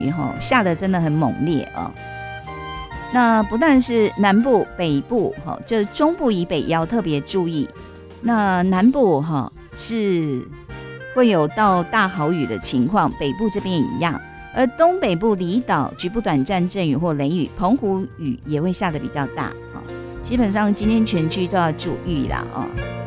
下的真的很猛烈啊。那不但是南部、北部这中部以北也要特别注意。那南部是会有到大豪雨的情况，北部这边也一样。而东北部离岛局部短暂阵雨或雷雨，澎湖雨也会下得比较大。基本上今天全区都要注意啦。